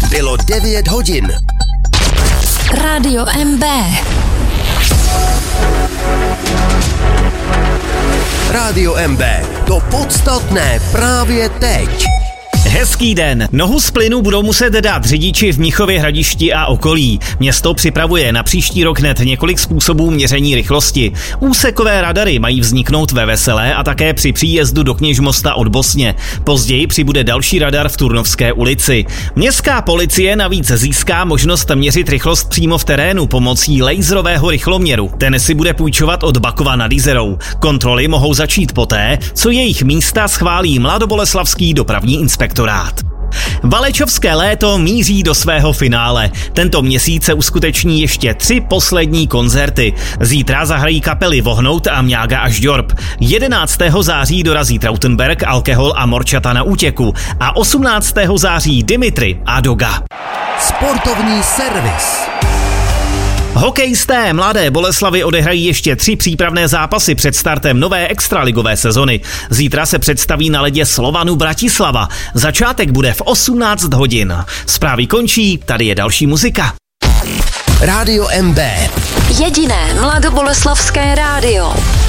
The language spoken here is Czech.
Bylo 9 hodin. Rádio MB. Rádio MB. To podstatné právě teď. Hezký den. Nohu z plynu budou muset dát řidiči v Mnichově Hradišti a okolí. Město připravuje na příští rok hned několik způsobů měření rychlosti. Úsekové radary mají vzniknout ve Veselé a také při příjezdu do Kněžmosta od Bosně. Později přibude další radar v Turnovské ulici. Městská policie navíc získá možnost měřit rychlost přímo v terénu pomocí laserového rychloměru. Ten si bude půjčovat od Bakova nad Jizerou. Kontroly mohou začít poté, co jejich místa schválí Mladoboleslavský dopravní inspektorát. Valečovské léto míří do svého finále. Tento měsíc se uskuteční ještě 3 poslední koncerty. Zítra zahrají kapely Vohnout a Mňága a Žďorb. 11. září dorazí Trautenberg, Alkohol a Morčata na útěku. A 18. září Dimitri a Doga. Sportovní servis. Hokejisté Mladé Boleslavi odehrají ještě 3 přípravné zápasy před startem nové extraligové sezony. Zítra se představí na ledě Slovanu Bratislava. Začátek bude v 18 hodin. Zprávy končí, tady je další muzika. Rádio MB. Jediné mladoboleslavské rádio.